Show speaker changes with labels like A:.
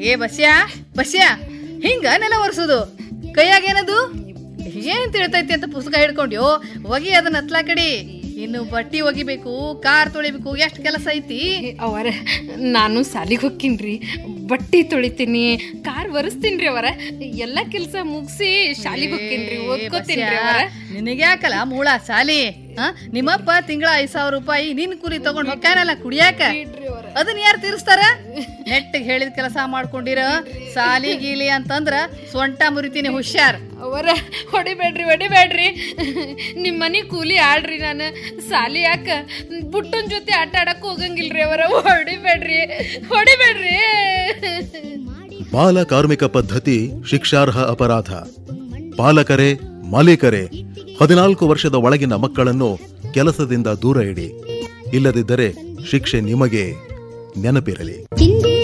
A: ಏ ಬಸ್ಯಾ ಬಸ್ಯಾ, ಹಿಂಗ ನೆಲ ಒರೆಸುದು ಕೈಯಾಗ ಏನದು ಏನ್ ತಿಳ್ತೈತಿ ಅಂತ ಪುಸ್ತಕ ಹಿಡ್ಕೊಂಡ್ಯೋ, ಒಗಿ ಅದನ್ನ ಹತ್ಲಾ ಕಡಿ. ಇನ್ನು ಬಟ್ಟಿ ಒಗಿಬೇಕು, ಕಾರ್ ತೊಳಿಬೇಕು, ಎಷ್ಟು ಕೆಲಸ ಐತಿ.
B: ಅವರ ನಾನು ಸಾಲಿಗೆ ಹೋಗ್ತೀನ್ರಿ, ಬಟ್ಟಿ ತೊಳಿತೀನಿ, ಕಾರ್ ಒರೆಸ್ತೀನ್ರಿ ಅವರ, ಎಲ್ಲ ಕೆಲಸ ಮುಗಿಸಿ ಶಾಲಿಗೆ ಹೋಗ್ತೀನ್ರಿ, ಓದ್ಕೋತೀನ್ರಿ ಅವರ.
A: ನಿನಗ್ಯಾಕಲ್ಲ ಮೂಳ ಸಾಲಿ? ನಿಮ್ಮಪ್ಪ ತಿಂಗಳ 5,000 ರೂಪಾಯಿ ನಿನ್ ಕುರಿ ತಗೊಂಡ್ ಹೊಕ್ಕಾನಲ್ಲ ಕುಡಿಯಾಕ, ಅದನ್ನ ಯಾರು ತೀರಿಸ್ತಾರ? ನೆಟ್ಟಿಗೆ ಹೇಳಿದ ಕೆಲಸ ಮಾಡ್ಕೊಂಡಿರ. ಸಾಲಿ ಗೀಲಿ ಅಂತಂದ್ರ ಸೊಂಟ ಮುರಿತೀನಿ, ಹುಷಾರ್.
B: ಅವರ ಹೊಡಿಬೇಡ್ರಿ, ನಿಮ್ಮ ಮನೆ ಕೂಲಿ ಆಳ್ರಿ. ನಾನು ಸಾಲಿ ಯಾಕ ಬುಟ್ಟನ್ ಜೊತೆ ಆಟ ಆಡಕ್ ಹೋಗಂಗಿಲ್ರಿ ಅವರ. ಹೊಡಿಬೇಡ್ರಿ.
C: ಬಾಲ ಕಾರ್ಮಿಕ ಪದ್ಧತಿ ಶಿಕ್ಷಾರ್ಹ ಅಪರಾಧ. ಪಾಲಕರೇ, ಮಾಲೀಕರೇ, 14 ವರ್ಷದ ಒಳಗಿನ ಮಕ್ಕಳನ್ನು ಕೆಲಸದಿಂದ ದೂರ ಇಡಿ. ಇಲ್ಲದಿದ್ದರೆ ಶಿಕ್ಷೆ ನಿಮಗೆ. ನೆನಪಿರಲಿ.